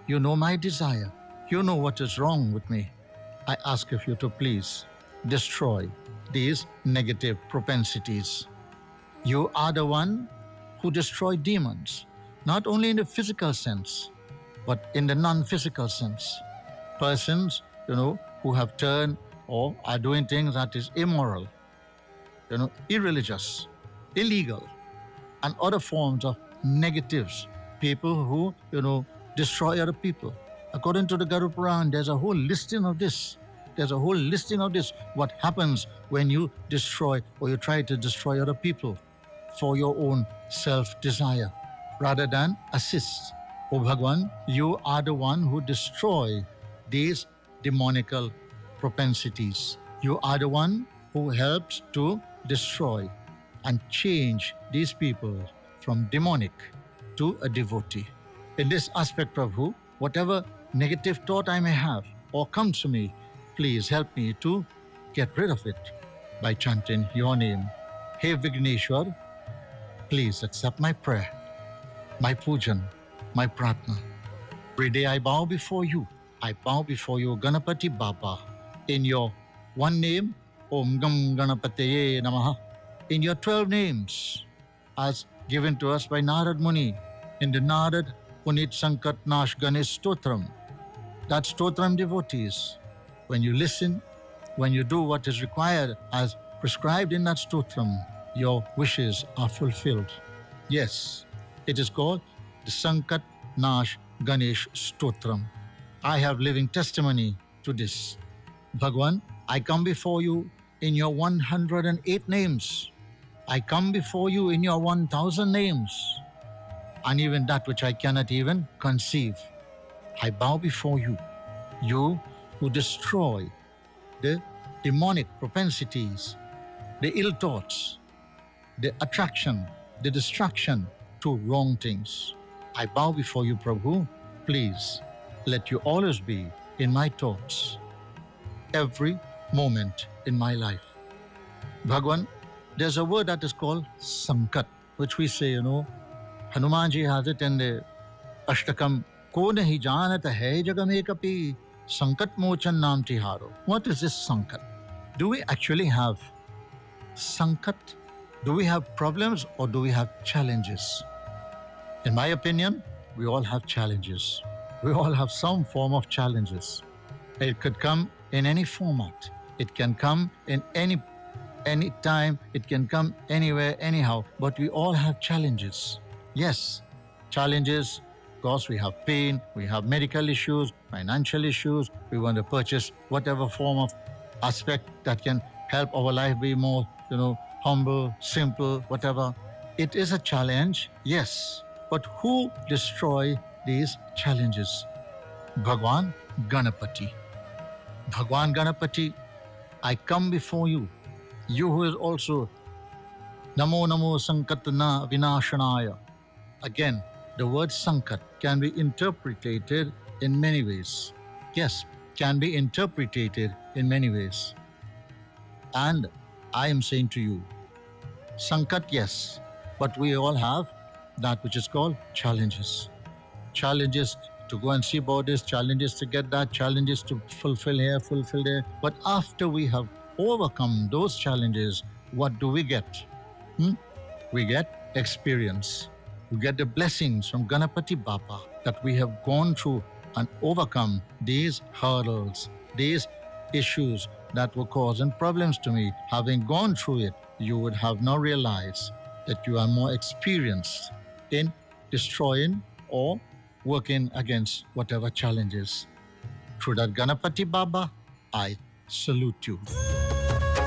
You know my desire. You know what is wrong with me. I ask of you to please destroy these negative propensities. You are the one who destroyed demons, not only in the physical sense, but in the non-physical sense. Persons, who have turned or are doing things that is immoral, irreligious, illegal, and other forms of negatives. People who, destroy other people. According to the Garuda Puran, there's a whole listing of this. There's a whole listing of this. What happens when you destroy or you try to destroy other people for your own self-desire rather than assist. O Bhagwan, you are the one who destroy these demonical propensities. You are the one who helps to destroy and change these people from demonic to a devotee. In this aspect, Prabhu, whatever negative thought I may have or comes to me, please help me to get rid of it by chanting your name. Hey Vigneshwar, please accept my prayer, my pujan, my pratna. Every day I bow before you. I bow before you, Ganapati Baba, in your one name, Om Gam Ganapataye Namaha, in your 12 names, as given to us by Narad Muni, in the Narad Punit Sankat Nash Ganesh Stotram. That Stotram, devotees, when you listen, when you do what is required as prescribed in that Stotram, your wishes are fulfilled. Yes, it is called the Sankat Nash Ganesh Stotram. I have living testimony to this. Bhagwan, I come before you in your 108 names. I come before you in your 1,000 names. And even that which I cannot even conceive. I bow before you, you who destroy the demonic propensities, the ill thoughts, the attraction, the distraction to wrong things. I bow before you, Prabhu. Please, let you always be in my thoughts, every moment in my life. Bhagwan, there's a word that is called Sankat, which we say, Hanumanji has it in the Ashtakam, Ko nahi janat hai jagame kapi, Sankat mochan naam tiharo. What is this Sankat? Do we actually have Sankat? Do we have problems or do we have challenges? In my opinion, we all have challenges. We all have some form of challenges. It could come in any format. It can come in any time. It can come anywhere, anyhow. But we all have challenges. Yes, challenges because we have pain, we have medical issues, financial issues. We want to purchase whatever form of aspect that can help our life be more, humble, simple, whatever. It is a challenge, yes. But who destroy these challenges? Bhagwan Ganapati. Bhagwan Ganapati, I come before you. You who is also Namo Namo Sankatana Vinashanaya. Again, the word Sankat can be interpreted in many ways. Yes, can be interpreted in many ways. And I am saying to you, Sankat, yes, but we all have that which is called challenges. Challenges to go and see about this, challenges to get that, challenges to fulfill here, fulfill there. But after we have overcome those challenges, what do we get? We get experience. We get the blessings from Ganapati Baba that we have gone through and overcome these hurdles, these issues that were causing problems to me. Having gone through it, you would have now realized that you are more experienced in destroying or working against whatever challenges. Through that Ganapati Baba, I salute you.